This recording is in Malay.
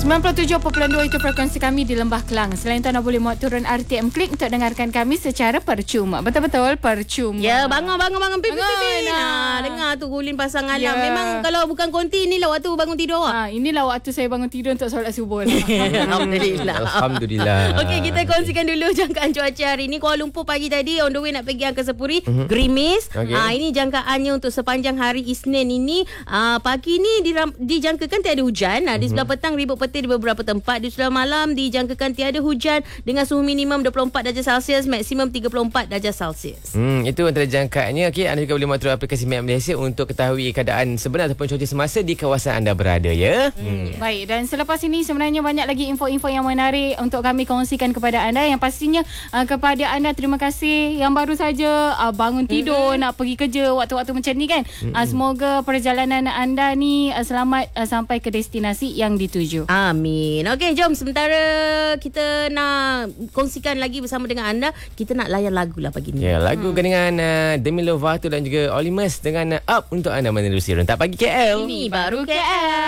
97.2 itu frekuensi kami di Lembah Kelang. Selain itu anda boleh muat turun RTM Klik untuk dengarkan kami secara percuma. Betul-betul percuma. Ya, bangun Pipi. Dengar tu Gulin pasang alam. Memang kalau bukan konti, inilah waktu bangun tidur. Inilah waktu saya bangun tidur untuk solat subuh. Alhamdulillah. Okey, kita kongsikan dulu jangkaan cuaca hari ini. Kuala Lumpur pagi tadi on the way nak pergi Angkasa Puri, gerimis. Ini jangkaannya untuk sepanjang hari Isnin ini. Pagi ni dijangkakan tiada hujan. Di sebelah petang ribut petir di beberapa tempat. Di sebelah malam dijangkakan tiada hujan dengan suhu minimum 24 darjah Celsius, maksimum 34 darjah Celsius. Itu antara jangkaannya. Okey, anda juga boleh muat turun aplikasi Map Malaysia untuk ketahui keadaan sebenar ataupun cuaca semasa di kawasan anda berada, ya. Baik, dan selepas ini sebenarnya banyak lagi info-info yang menarik untuk kami kongsikan kepada anda. Yang pastinya kepada anda terima kasih yang baru saja bangun tidur nak pergi kerja waktu-waktu macam ni kan. Semoga perjalanan anda ni selamat sampai ke destinasi yang dituju. Amin. Okey, jom sementara kita nak kongsikan lagi bersama dengan anda, kita nak layan lagu lah pagi ni. Ya, lagu dengan Demi Lovato dan juga Olimus dengan Up untuk anda menerusi Rentak Pagi KL. Ini baru KL.